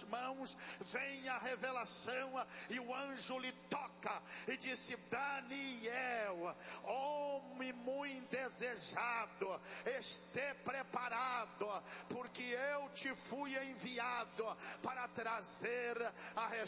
mãos, vem a revelação, e o anjo lhe toca e disse: Daniel, homem muito desejado, esteja preparado, porque eu te fui enviado para trazer a resposta